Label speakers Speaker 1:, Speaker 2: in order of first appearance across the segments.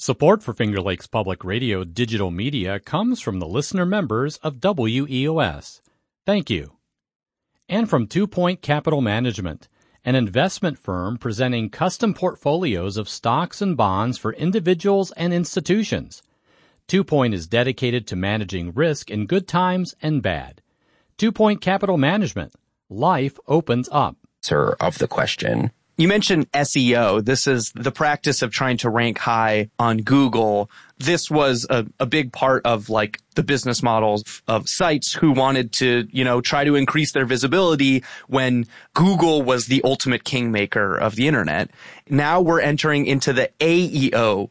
Speaker 1: Support for Finger Lakes Public Radio digital media comes from the listener members of WEOS. Thank you. And from 2 Point Capital Management, an investment firm presenting custom portfolios of stocks and bonds for individuals and institutions. 2 Point is dedicated to managing risk in good times and bad. 2 Point Capital Management. Life opens up.
Speaker 2: Sir, of the question.
Speaker 3: You mentioned SEO. This is the practice of trying to rank high on Google. This was a big part of like the business models of sites who wanted to, try to increase their visibility when Google was the ultimate kingmaker of the internet. Now we're entering into the AEO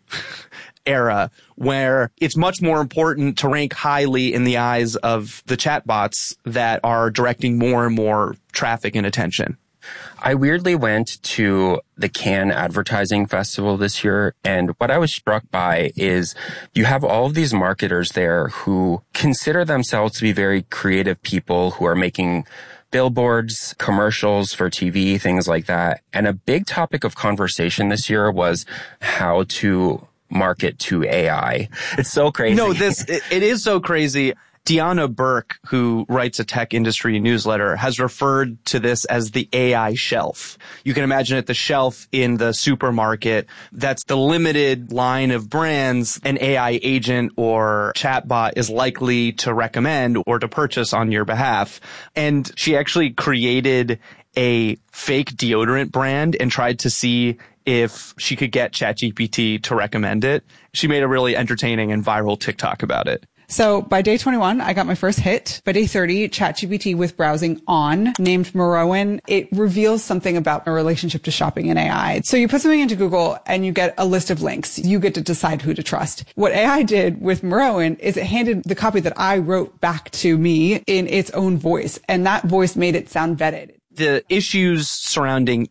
Speaker 3: era where it's much more important to rank highly in the eyes of the chatbots that are directing more and more traffic and attention.
Speaker 2: I weirdly went to the Cannes Advertising Festival this year, and what I was struck by is you have all of these marketers there who consider themselves to be very creative people who are making billboards, commercials for TV, things like that. And a big topic of conversation this year was how to market to AI. It's so crazy.
Speaker 3: No, it is so crazy. Deanna Burke, who writes a tech industry newsletter, has referred to this as the AI shelf. You can imagine it, the shelf in the supermarket. That's the limited line of brands an AI agent or chatbot is likely to recommend or to purchase on your behalf. And she actually created a fake deodorant brand and tried to see if she could get ChatGPT to recommend it. She made a really entertaining and viral TikTok about it.
Speaker 4: So by day 21, I got my first hit. By day 30, ChatGPT with browsing on, named Merowan, it reveals something about my relationship to shopping and AI. So you put something into Google and you get a list of links. You get to decide who to trust. What AI did with Merowan is it handed the copy that I wrote back to me in its own voice. And that voice made it sound vetted.
Speaker 3: The issues surrounding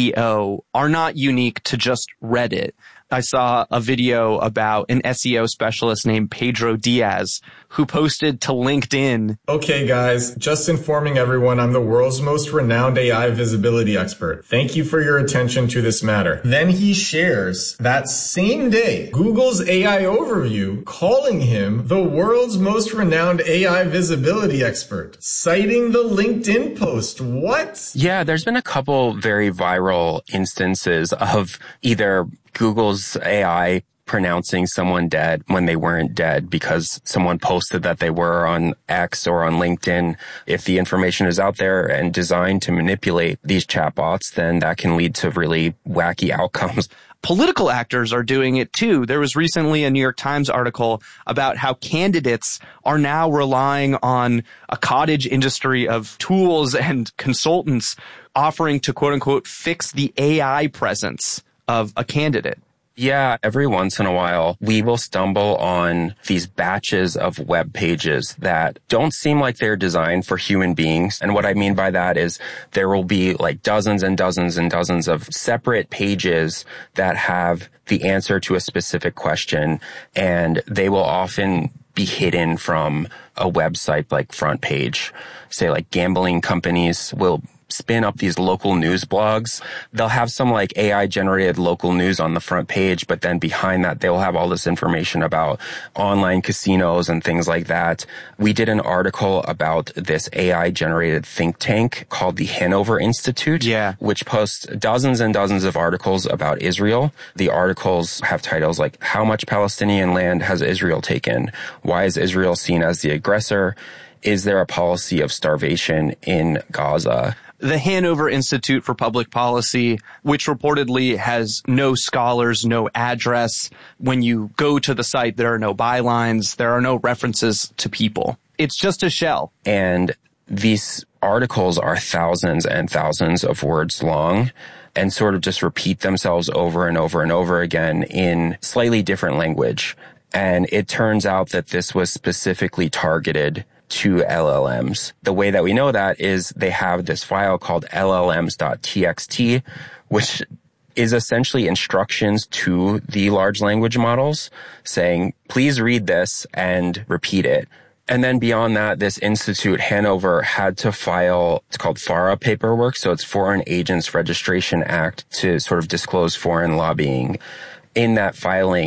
Speaker 3: AEO are not unique to just Reddit. I saw a video about an SEO specialist named Pedro Diaz who posted to LinkedIn.
Speaker 5: Okay, guys, just informing everyone I'm the world's most renowned AI visibility expert. Thank you for your attention to this matter. Then he shares that same day Google's AI overview calling him the world's most renowned AI visibility expert, citing the LinkedIn post. What?
Speaker 2: Yeah, there's been a couple very viral instances of either Google's AI pronouncing someone dead when they weren't dead because someone posted that they were on X or on LinkedIn. If the information is out there and designed to manipulate these chatbots, then that can lead to really wacky outcomes.
Speaker 3: Political actors are doing it too. There was recently a New York Times article about how candidates are now relying on a cottage industry of tools and consultants offering to quote unquote fix the AI presence of a candidate.
Speaker 2: Yeah, every once in a while, we will stumble on these batches of web pages that don't seem like they're designed for human beings. And what I mean by that is there will be like dozens and dozens and dozens of separate pages that have the answer to a specific question, and they will often be hidden from a website like Front Page. Say like gambling companies will spin up these local news blogs. They'll have some like AI generated local news on the front page, but then behind that, they'll have all this information about online casinos and things like that. We did an article about this AI generated think tank called the Hanover Institute, which posts dozens and dozens of articles about Israel. The articles have titles like how much Palestinian land has Israel taken? Why is Israel seen as the aggressor? Is there a policy of starvation in Gaza?
Speaker 3: The Hanover Institute for Public Policy, which reportedly has no scholars, no address. When you go to the site, there are no bylines. There are no references to people. It's just a shell.
Speaker 2: And these articles are thousands and thousands of words long and sort of just repeat themselves over and over and over again in slightly different language. And it turns out that this was specifically targeted to LLMs. The way that we know that is they have this file called llms.txt, which is essentially instructions to the large language models saying, please read this and repeat it. And then beyond that, this institute, Hanover, had to file, it's called FARA paperwork. So it's Foreign Agents Registration Act to sort of disclose foreign lobbying. In that filing,